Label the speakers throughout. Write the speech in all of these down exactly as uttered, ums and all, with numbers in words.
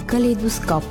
Speaker 1: Калейдоскоп.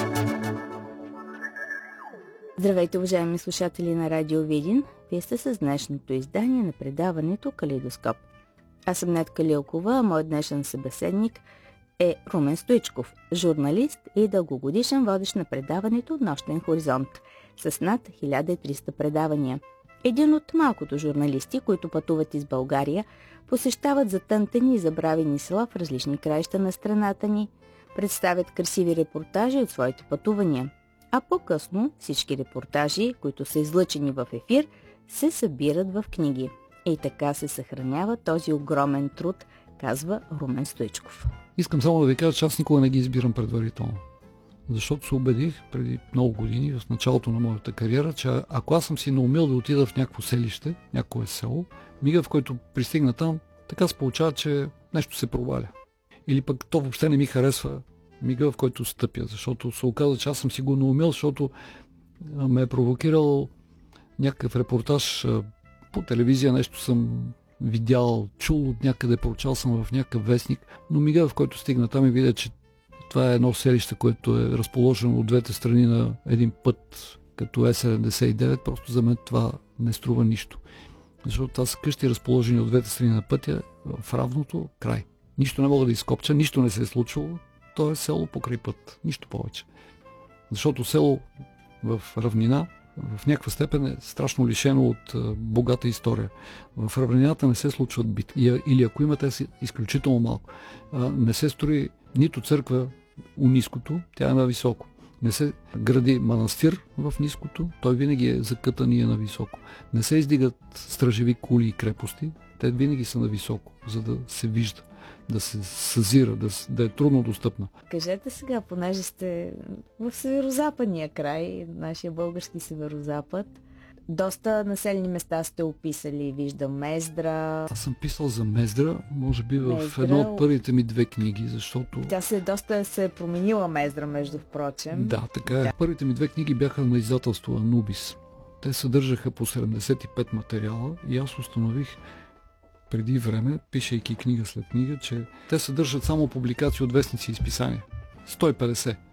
Speaker 1: Здравейте, уважаеми слушатели на Радио Видин. Вие сте с днешното издание на предаването Калейдоскоп. Аз съм Нетка Лилкова, а моят днешен събеседник е Румен Стоичков, журналист и дългогодишен водещ на предаването Нощен хоризонт, с над хиляда и триста предавания. Един от малкото журналисти, които пътуват из България, посещават затънтени и забравени села в различни краища на страната ни, представят красиви репортажи от своите пътувания, а по-късно всички репортажи, които са излъчени в ефир, се събират в книги. И така се съхранява този огромен труд, казва Румен Стоичков.
Speaker 2: Искам само да ви кажа, че аз никога не ги избирам предварително. Защото се убедих преди много години, в началото на моята кариера, че ако аз съм си наумил да отида в някакво селище, някое село, мига в който пристигна там, така се получава, че нещо се проваля. Или пък то въобще не ми харесва мига, в който стъпя, защото се оказа, че аз съм си го наумил, защото ме е провокирал някакъв репортаж по телевизия, нещо съм видял, чул от някъде, прочал съм в някакъв вестник, но мига, в който стигна там и видя, че това е едно селище, което е разположено от двете страни на един път, като Е седемдесет и девет, просто за мен това не струва нищо. Защото това са къщи, разположени от двете страни на пътя, в равното край. Нищо не мога да изкопча, нищо не се е случило, то е село покрай път, нищо повече. Защото село в равнина, в някаква степен е страшно лишено от а, богата история. В равнината не се случват битки, или ако има, те са изключително малко. А, не се строи нито църква у ниското, тя е на високо. Не се гради манастир в ниското, той винаги е закътан и е на високо. Не се издигат стражеви кули и крепости, те винаги са на високо, за да се вижда, да се съзира, да, да е трудно достъпна.
Speaker 1: Кажете сега, понеже сте в северозападния край, нашия български северозапад, доста населени места сте описали, виждам Мездра.
Speaker 2: Аз съм писал за Мездра, може би в
Speaker 1: Мездра...
Speaker 2: едно от първите ми две книги, защото...
Speaker 1: Тя се доста се е променила Мездра, между впрочем.
Speaker 2: Да, така е.
Speaker 1: Да.
Speaker 2: Първите ми две книги бяха на издателство Анубис. Те съдържаха по седемдесет и пет материала и аз установих преди време, пишейки книга след книга, че те съдържат само публикации от вестници и изписания. сто и петдесет.